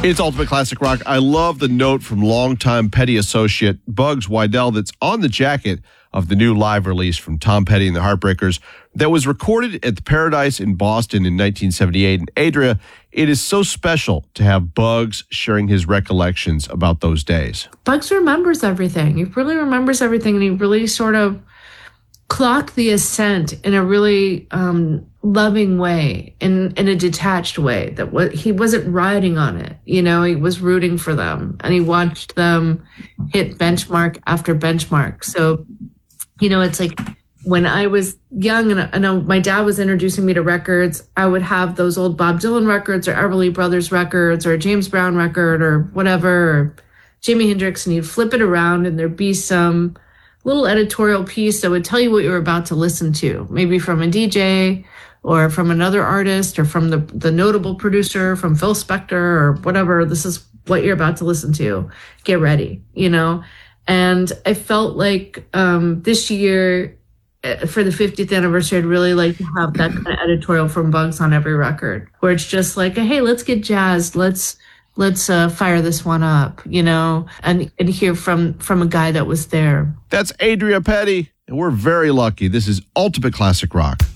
It's Ultimate Classic Rock. I love the note from longtime Petty associate Bugs Wydell that's on the jacket of the new live release from Tom Petty and the Heartbreakers that was recorded at the Paradise in Boston in 1978. And Adria, it is so special to have Bugs sharing his recollections about those days. Bugs remembers everything. He really remembers everything, and he really sort of clocked the ascent in a really loving way, in a detached way, that he wasn't riding on it. You know, he was rooting for them, and he watched them hit benchmark after benchmark. So, you know, it's like when I was young and I know my dad was introducing me to records, I would have those old Bob Dylan records or Everly Brothers records or a James Brown record or whatever, or Jimi Hendrix, and you'd flip it around and there'd be some little editorial piece that would tell you what you were about to listen to, maybe from a DJ or from another artist or from the notable producer, from Phil Spector or whatever. This is what you're about to listen to. Get ready, you know? And I felt like this year, for the 50th anniversary, I'd really like to have that kind of editorial from Bugs on every record, where it's just like, hey, let's get jazzed. Let's fire this one up, you know, and hear from a guy that was there. That's Adria Petty, and we're very lucky. This is Ultimate Classic Rock.